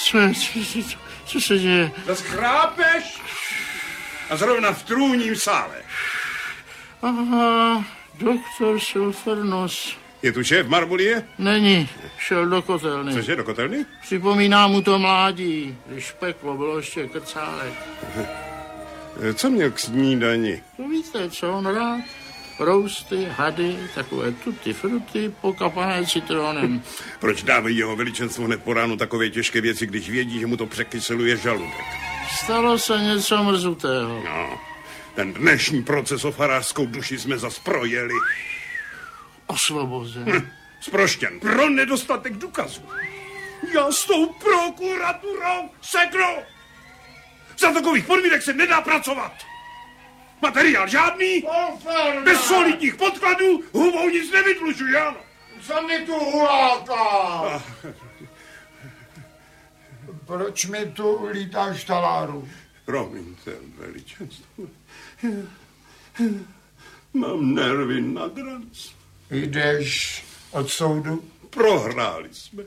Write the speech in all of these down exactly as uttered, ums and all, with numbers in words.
Co, co, co se děje? Zas chrápeš? A zrovna v trůním sále. Aha, doktor Silfernos. Je tu šéf Marbulie? Není, šel do kotelny. Cože, do kotelny? Připomíná mu to mládí, když peklo bylo ještě krcálek. Co měl k snídani? To víte, co on rád? Rousty, hady, takové tutti frutti, pokapané citronem. Proč dávají jeho veličenstvo hned po ránu takové těžké věci, když vědí, že mu to překyseluje žaludek? Stalo se něco mrzutého. No, ten dnešní proces o farářskou duši jsme zas projeli. Osvobozen. Hm, zproštěn pro nedostatek důkazů. Já s tou prokuraturou seknu. Za takových podmínek se nedá pracovat. Materiál žádný, bez solidních podkladů, hubou nic nevydlužuji, ano. Co mi tu huláká? Proč mi tu lítáš taláru? Promiňte, veličenstvo. Mám nervy nad ranc. Jdeš od soudu? Prohráli jsme.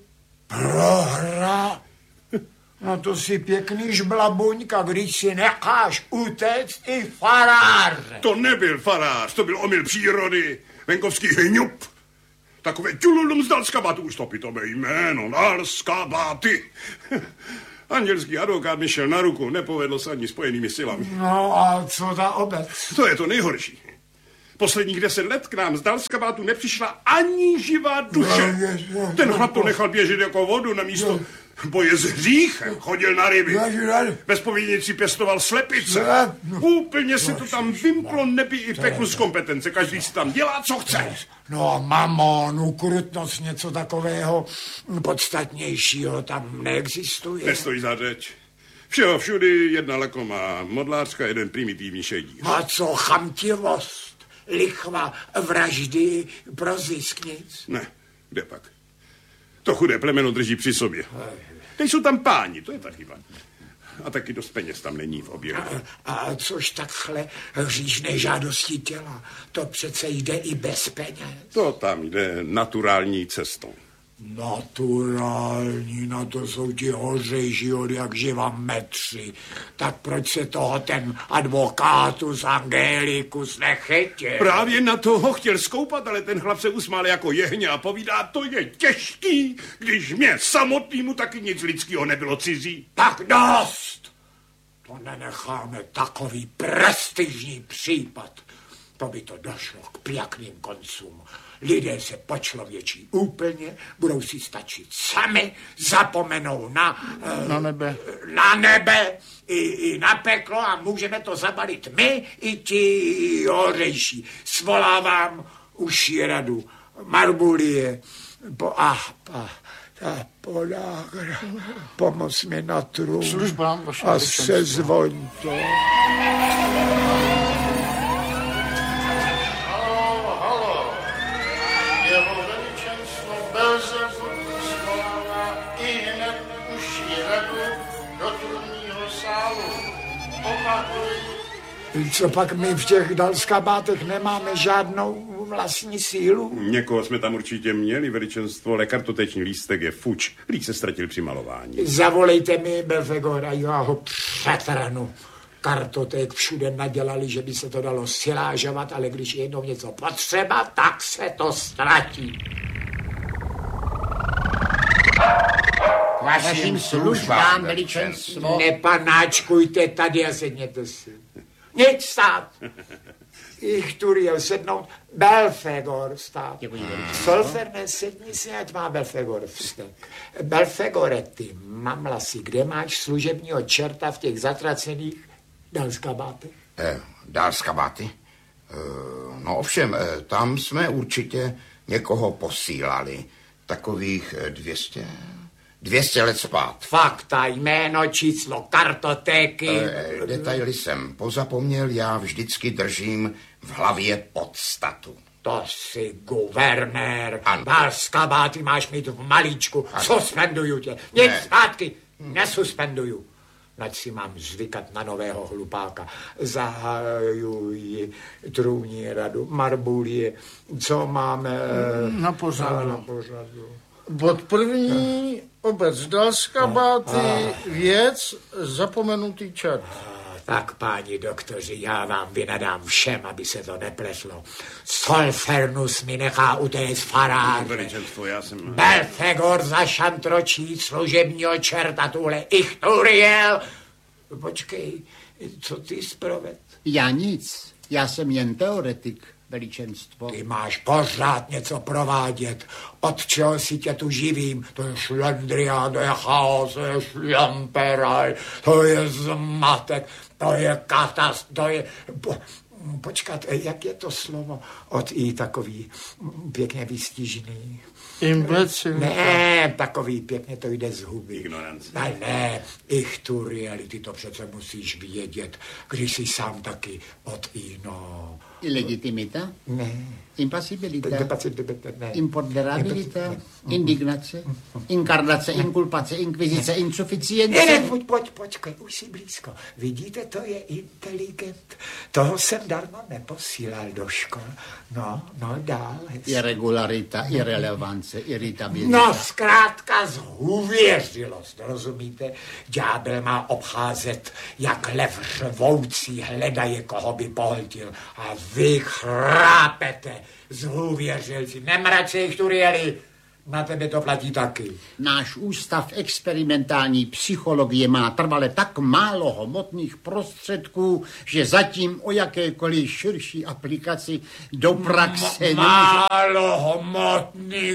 Prohra? No to si pěkný žblabuňka, když si necháš utéct i faráře. To nebyl farář, to byl omyl přírody. Venkovský hňup. Takové čululum z Dalskabátu, už to pitomé jméno, Dalskabáty. Andělský advokát mi šel na ruku, nepovedlo se ani spojenými silami. No a co ta obec? To je to nejhorší. Posledních deset let k nám z Dalskabátu nepřišla ani živá duše. Ten chlap to nechal běžet jako vodu na místo boje s hříchem. Chodil na ryby. Ve zpovědnici pěstoval slepice. Úplně se to tam vymklo nebi i peklu z kompetence. Každý si tam dělá, co chce. No, mamon, ukrutnost, něco takového podstatnějšího tam neexistuje. Nestojí za řeč. Všeho všudy jedna lakomá modlářka, jeden primitivní šedíř. A co chamtivost, lichva, vraždy pro zisk nic? Ne, kde pak? To chudé plemeno drží při sobě. Nejsou tam páni, to je ta chyba. A taky dost peněz tam není v oběhu. A, a což takhle hříšné žádosti těla, to přece jde i bez peněz. To tam jde naturální cestou. Naturální, na to jsou ti hořejší od jak živa metři. Tak proč se toho ten advokátus Angelikus nechytil? Právě na toho chtěl skoupat, ale ten chlap se usmál jako jehně a povídá, to je těžký, když mě samotnému taky nic lidského nebylo cizí. Tak dost! To nenecháme takový prestižní případ. To by to došlo k pěkným koncům. Lidé se počlověčí úplně, budou si stačit sami, zapomenou na... Na nebe. Na nebe i, i na peklo a můžeme to zabalit my i ti hořejší. Svolávám uši radu Marbulie po, a, a, a podágra, pomoz mi na trůn Službám vaše a sezvoň to. Co pak my v těch Dalskabátech nemáme žádnou vlastní sílu? Někoho jsme tam určitě měli, veličenstvo, ale kartoteční lístek je fuč. Lík se ztratil při malování. Zavolejte mi Belfegora, já ho přetrhnu. Kartoték všude nadělali, že by se to dalo silážovat, ale když je jednou něco potřeba, tak se to ztratí. Vašim službám, veličenstvo. Nepanáčkujte tady a sedněte si. Nic stát. Ich tu jel sednout. Belfegor stát. Solferne, sedni si, ať má Belfegor vstek. Belfegore, ty mamlasi, kde máš služebního čerta v těch zatracených Dalskabátech? Eh, Dalskabáty? Eh, no ovšem, eh, tam jsme určitě někoho posílali. Takových eh, dvěstě... Dvěstě let spát. Fakta, jméno, číslo, kartotéky. E, detaily jsem pozapomněl, já vždycky držím v hlavě podstatu. To jsi guvernér. Dalskabáty máš mít v malíčku. Ano. Suspenduju tě. Nic ne. Zpátky. Nesuspenduju. Nať si mám zvykat na nového hlupáka. Zahajuji trůní radu Marbulie. Co máme na pořadu? Na pořadu. Bod první, obec Dalskabáty, věc, zapomenutý čert. Tak, páni doktoři, já vám vynadám všem, aby se to nepletlo. Solfernus mi nechá utéct faráře. Veličenstvo, já jsem... Belfegor zašantročí služebního čerta tuhle Ichturiel. Počkej, co ty zproved? Já nic, já jsem jen teoretik, veličenstvo. Ty máš pořád něco provádět. Od čeho si tě tu živím? To je šlendrián, to je chaos, to je šlamperaj, to je zmatek, to je katast, to je... Po, počkat, jak je to slovo od i takový pěkně vystižný? Imbecil. Ne, takový pěkně to jde z huby. Ignorance. Ne, ne, Ichturieli, ty to přece musíš vědět, když jsi sám taky od ino. Ilegitimita? Ne. Impasibilita? Ne. Imponderabilita? Indignace? Inkarnace, inkulpace, inkvizice, insuficience? Ne, ne, pojď, pojď, počkej, už jsi blízko. Vidíte, to je inteligent. Toho jsem darmo neposílal do škol. No, no, dál. Irregularita, irrelevance, irritabilita. No, zkrátka zhůvěřilost, rozumíte? Ďábel má obcházet, jak lev řvoucí hledaje, koho by pohltil. A vy chrápete, zhůvěřilci. Nemrať se, Ichturieli, na tebe to platí taky. Náš ústav experimentální psychologie má trvale tak málo hmotných prostředků, že zatím o jakékoliv širší aplikaci do praxe M- málo hmotných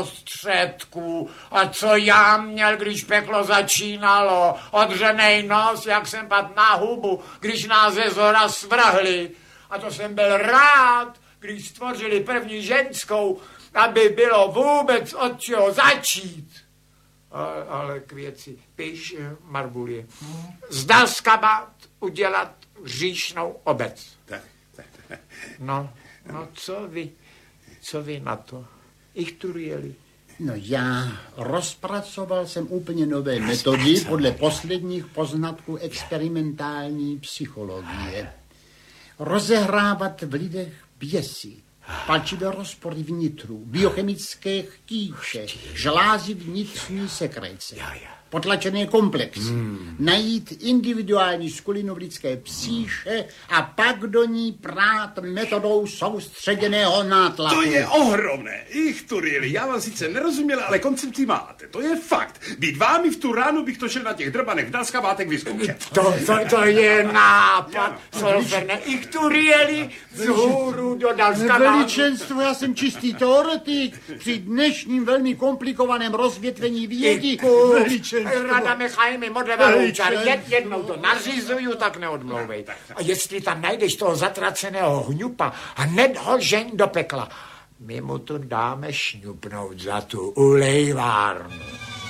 prostředků. A co já měl, když peklo začínalo? Odřenej nos, jak jsem pad na hubu, když nás ze zhora svrhli. A to jsem byl rád, když stvořili první ženskou, aby bylo vůbec od čeho začít. Ale, ale k věci. Píš, Marbulie. Z Dalskabát udělat říšnou obec. Tak, tak, tak. No, no co vy, co vy na to? Ichturieli. No já rozpracoval jsem úplně nové metody podle posledních poznatků experimentální psychologie. Rozehrávat v lidech běsy, palčivé rozpory vnitru, biochemické chtíče, žlázy vnitřní sekrece, potlačené komplexy, hmm. najít individuální skulinu v lidské psíše a pak do ní prát metodou soustředěného nátlaku. To je ohromné. Ichturieli, já vám sice nerozuměl, ale koncepci máte. To je fakt. Být vámi v tu ránu bych to šel na těch drbanech v Dalskabátech vyzkoušet. To, to, to je nápad, Solferne. Ichturieli vzhůru do Dalskabátu. Veličenstvo, já jsem čistý teoretik při dnešním velmi komplikovaném rozvětvení vědy. Rada Michaimi, modlevá čar, jed, jednou to nařizuju, tak neodmlouvej. A jestli tam najdeš toho zatraceného hňupa, hned ho žeň do pekla. My mu tu dáme šňupnout za tu ulejvárnu.